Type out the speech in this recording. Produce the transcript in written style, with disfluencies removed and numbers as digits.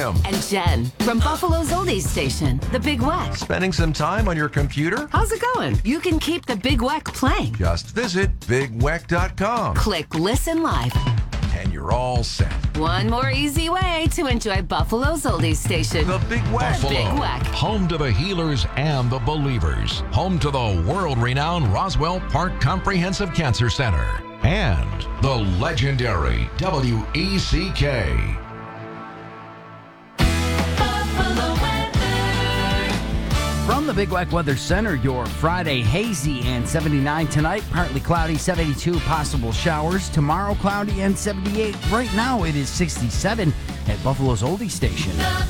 And Jen from Buffalo's Oldies Station, The Big Weck. Spending some time on your computer? How's it going? You can keep The Big Weck playing. Just visit bigweck.com. Click Listen Live. And you're all set. One more easy way to enjoy Buffalo's Oldies Station. The Big Weck. The Big Weck. Home to the healers and the believers. Home to the world-renowned Roswell Park Comprehensive Cancer Center. And the legendary WECK. From the Big Weck Weather Center, your Friday hazy and 79 tonight, partly cloudy, 72 possible showers. Tomorrow cloudy and 78. Right now it is 67 at Buffalo's Oldie Station.